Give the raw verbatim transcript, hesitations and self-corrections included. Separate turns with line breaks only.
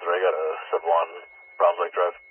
I got a sub one Browns Lake Drive.